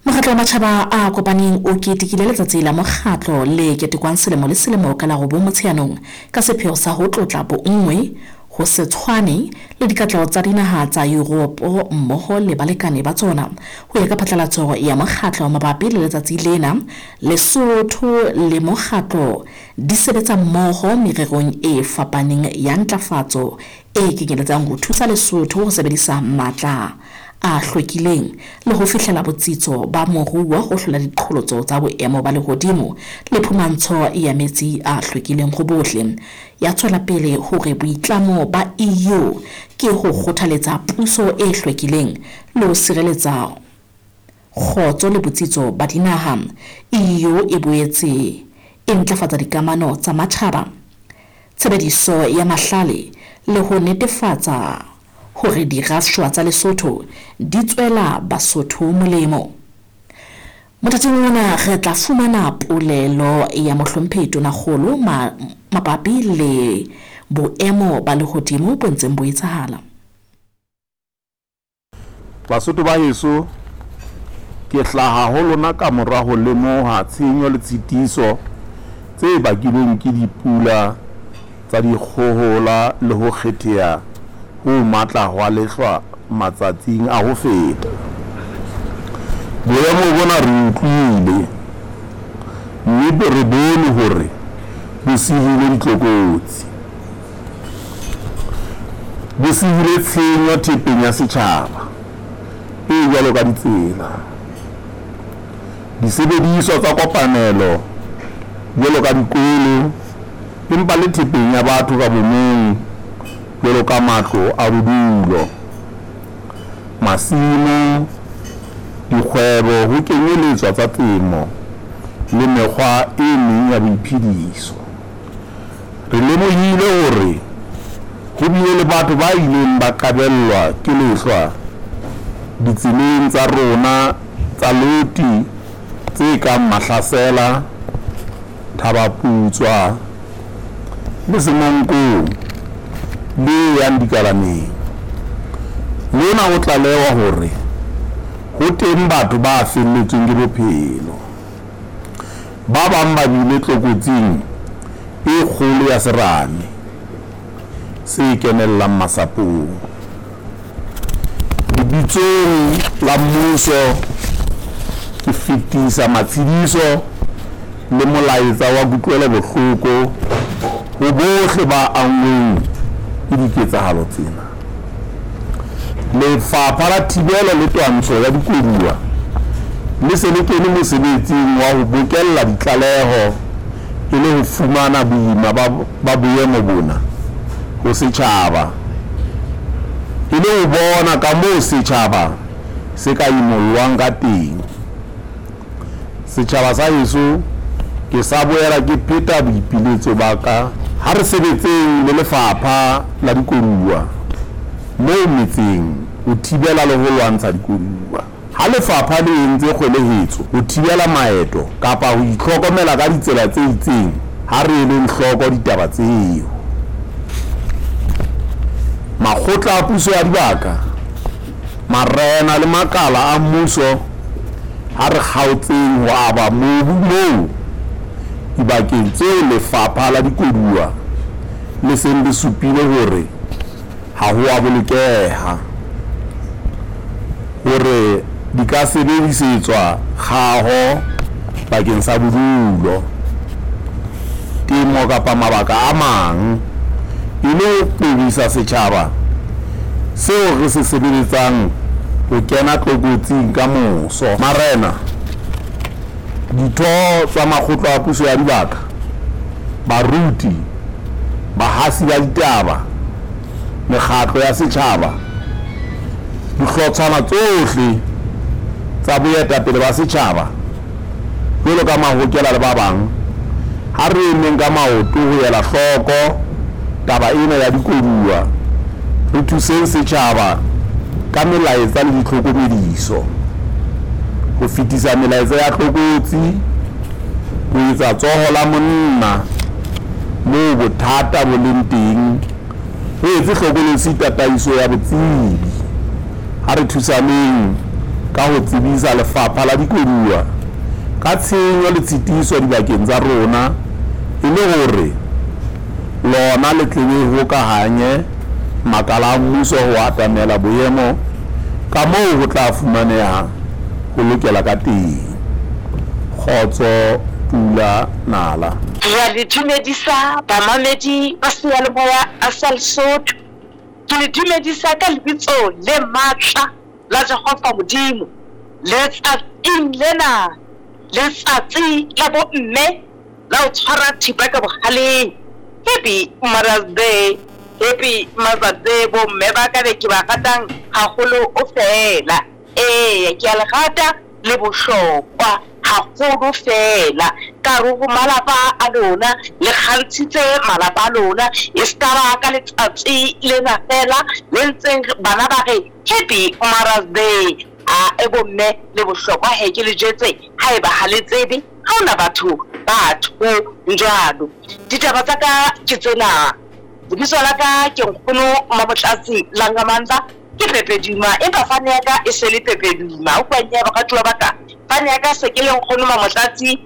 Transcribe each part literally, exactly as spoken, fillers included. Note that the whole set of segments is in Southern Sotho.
Mokgatlo wa matjhaba a kopaneng o ketekile letsatsi la mokgatlo le ketekwang selemo le selemo ka la go bo Motsheanong ka sepheo sa ho tlotla bonngwe ho se tshwane le dikatleho tsa dinaha tsa Europe mmoho le balekane ba tsona. Ho ya ka phatlalatso ya mokgatlo mabapi le letsatsi lena, Lesotho le mokgatlo di sebetsa mmoho mererong e fapaneng ya ntlafatso e kenyeletsang ho thusa Lesotho ho sebedisa matla a hlwekileng le ho fihlela botsitso ba moruo ho hlola diqholotso tsa boemo ba lehodimo le phumantsho ya metsi a hlwekileng go bohle. Ya tswela pele hore boitlamo ba E U ke ho kgothaletsa puso e hlwekileng le ho sireletsa kgotso le botsitso ba dinaha. E U e boetse e ntlafatsa dikamano tsa matjhaba, tshebediso ya mahlale le ho netefatsa hore dirafshwa tsa Lesotho di tswela Basotho molemo. Mothating ona re tla fumana polelo ya mohlomphehi Tonakgolo mabapi le boemo ba lehodimo bo ntseng bo etsahala. Basotho ba heso, ke hlaha ho lona ka mora ho lemoha tshenyo le tshitiso tse bakilweng ke dipula tsa dikgohola le ho kgetheha ho matla hwa lehlwa matsatsing a ho feta. Boemo bona re utlwile, mme re bone hore bo sihile ditlokotsi, bo sihile tshenyo thepeng ya setjhaba e jwalo ka ditsela, disebediswa tsa kopanelo jwalo ka dikolo, empa le thepeng ya batho ka bomong jwalo ka matlo a bodulo, masimo, dikgwebo ho kenyeletswa tsa temo le mekgwa e meng ya boiphediso. Re lemohile hore ho bile le batho ba ileng ba kabellwa ke lehlwa ditseleng tsa rona tsa Loti tse kang Mahlasela, Thabaputswa le Semonkong le yang dikalaneng. Lena ho tlalewa hore ho teng batho ba felletsweng ke bophelo, ba bang ba bile tlokotsing e kgolo ya serame se kenellang masapong. Lebitsong la mmuso ke fetisa matshidiso le molaetsa wa kutlwelo bohloko ho bohle ba angweng ke diketsahalo tsena. Lefapha la Thibelo le Twantsho ya Dikoduwa le se le kene mosebetsing wa ho bokella ditlaleho e le ho fumana boima ba boemo bona ho setjhaba, e le ho bona ka moo setjhaba se ka imollwang ka teng. Setjhaba sa heso ke sa boela ke pheta boipiletso ba ka ha re sebetseng le Lefapha la Dikoduwa moo metseng ho thibela le ho lwantsha dikoduwa. Ha lefapha le entse kgwelehetso ho thibela maeto kapa ho itlhokomela ka ditsela tse itseng, ha re eleng hloko ditaba tseo. Makgotla a puso ya dibaka, marena le makala a mmuso ha re kgaotseng ho aba mobu moo dibakeng tseo Lefapha la Dikoduwa le seng le supile hore ha ho a bolokeha hore di ka sebedisetswa kgaho bakeng sa bodulo, temo kapa mabaka a mang, e le ho qobisa setjhaba seo re se sebeletsang ho kena tlokotsing ka moso. Marena, ditho tsa makgotla a puso ya dibaka, baruti, bahasi ba ditaba, mekgatlo ya setjhaba, dihlotshwana tsohle tsa boetapele ba setjhaba jwalo ka mahokela le ba bang, ha re emeng ka maoto ho ela hloko taba ena ya dikoduwa, re thuseng setjhaba ka melaetsa le ditlhokomediso, ho fetisa melaetsa ya tlokotsi, ho etsa tsoho la monna moo bothata bo leng teng, ho etse hlokolosi tataiso ya botsebi. Ha re thusaneng ka ho tsebisa lefapha la dikoduwa ka tshenyo le tshitiso dibakeng tsa rona e le hore lona le tlebe hokahanye makala a mmuso ho atamela boemo ka moo ho tla fumaneha ho lokela ka teng. Kgotso, Pula Nala. Re le dumedisa bamamedi ba seyalemoya a sa Lesotho. Ke le dumedisa ka lebitso le matla la Jehova Modimo. Letsatsing lena, letsatsi la bo mme la ho tshwara thipa ka bohaleng. Happy Mother's Day. Happy Mother's Day bo mme ba ka be ke ba ratang haholo o fela. Eh, ke a le rata le bohlokwa haholo fela. Ka re ho malapa a lona le kgantshitse malapa a lona e ska ba ka letsatsi lena fela le ntseng bana ba re Happy Mother's Day. A e bo mme le bohlokwa he ke le jetse ha eba ha le tsebe ha ona batho batho njalo. Ditaba tsa ka ke tsena. Lebitso la ka ke nkgono Mmabotlatsi Langamandla ke Pepe Duma empa fane ya ka e se le Pepe Duma o kwanya ba ka tloa baka fane ya ka se ke le nkgono Mmabotlatsi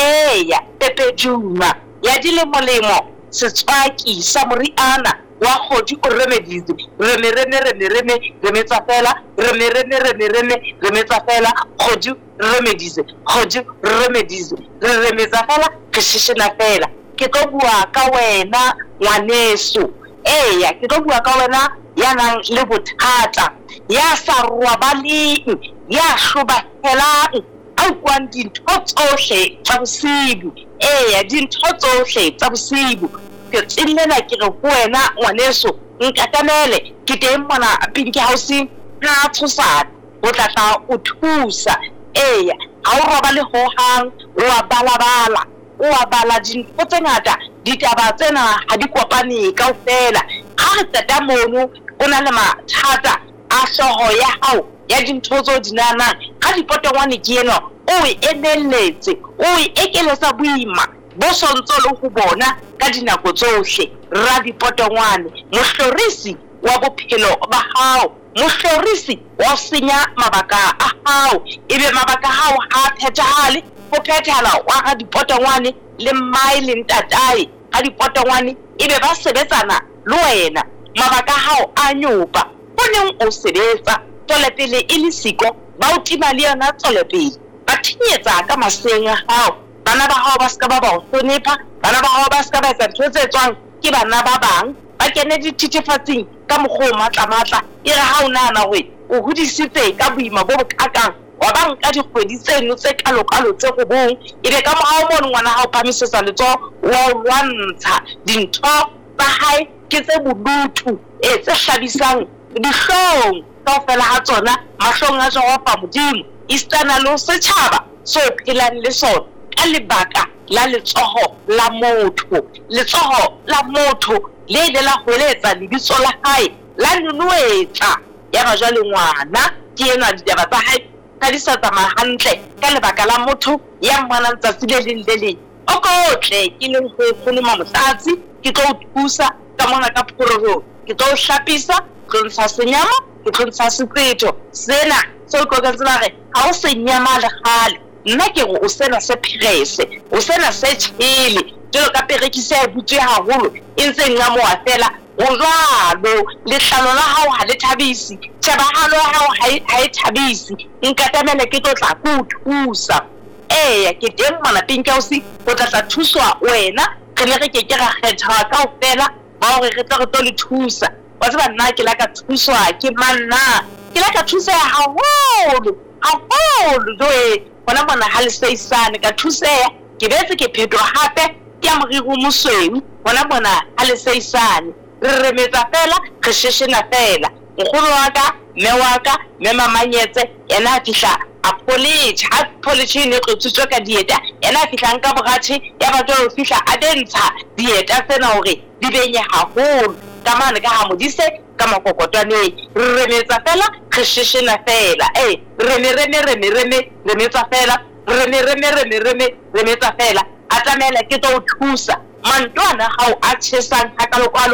eya Pepe Duma ya di le molemo setswaki sa moriana wa kgodi o remedize re me re me re me re me re metsa fela re me re me re me re me re metsa fela kgodi remedize kgodi remedize re re metsa fela ke shishina fela ke tlo bua ka wena ngwaneso eya ke tlo bua ka wena ya nang le bothata ya sa robaleng ya hlobahelang a kwang dintho tsohle tsa bosibu eya dintho tsohle tsa bosibu ke tsillela ke re ho wena ngwaneso nka tamele ke teng mona Pink House ha tshosana o tla tla o thusa eya ha o roba le ho hang wa balabala o bala dintho tse ngata ditaba tsena ha di kopane kaofela ha re tata mono o na le mathata a hloho ya hao ya dintho tso dinana ha dipotongwane ke eno o e enelletse o e ekeletsa boima bo sontso le ho bona ka dinako tsohle ra dipotongwane mohlorisi wa bophelo ba hao mohlorisi wa senya mabaka a hao ebe mabaka a hao ha phethahale ho phethala wa ga dipotongwane le mai le ntatae ga dipotongwane ebe ba sebetsana le wena mabaka a hao a nyopa o neng o sebetsa tswelepele e le siko ba o tima le yona tswelepele ba thinyetsa ka maseng a hao bana ba hao ba ska ba ba o hlonepha bana ba hao ba ska ba etsa ntho tse tswang ke bana ba bang ba kene dithethefatsing ka mokgwa o matla-matla e re ha o nahana hore o hodisitse ka boima bo bokakang wa ba nka dikgwedi tseno tse kalo-kalo tse robong ebe ka morao mono ngwana hao phamisetsa letsoho wa o lwantsha dintho tsa hae ke tse bodutu e tse hlabisang dihlong kaofela ha tsona mahlong a Jehova Modimo istana le setjhaba so phelang le sona ka lebaka la letsoho la motho letsoho la motho le ile la holetsa lebitso la hae la nunuetsa ya ba jwale ngwana ke ena ditaba tsa hae ka di sa tsamaya hantle ka lebaka la motho ya mmanang tsatsi le leng le leng o kotle ke le nkgono Mmabotlatsi ke tlo thusa ka mona ka phororo ke tlo hlapisa ke ntsha senyama ke tlo ntsha sekretho sena so ko ka tsela re ha o senyama le khale nna ke go o sena se phirese o sena se tshile jelo ka perekise e butse haholo e ntse nga mo afela o jwalo letlalo la hao ha le thabisi tshebahalo ya hao ha e thabisi nka tamela ke tlo tla go thusa eya ke teng mona Pink House o tla tla thuswa wena re le re ke ke ra kgetha kaofela ba hore re tlo re tlo le thusa wa tseba nna ke la ka thuswa ke manna ke la ka thusa haholo haholo joe bona bona ha le seisane ka thuseha ke betse ke phetwa hape ke moriro mosweu bona bona ha le seisane re remetsa fela re sheshena fela nkgono wa ka mme wa ka mme mamanyetse yena a fihla a polish ha polish ne tlo tsutswa ka dieta yena a fihla nka borathe ya ba tlo fihla a dentsha dieta tsena hore di benye haholo ka mane ka ha modise ka makokotwane re remetsa fela re sheshena fela eh re me re me re me re me remetsa fela re me re me re me re me remetsa fela a tlamela ke tlo thusa mantwana hao a tshesang ha kalokalo a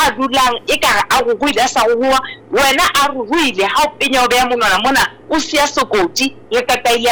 a dulang e ka re a ruruile a sa ruruwa wena a ruruile ha o penya o beya monwana mona o siya sokoti le tataile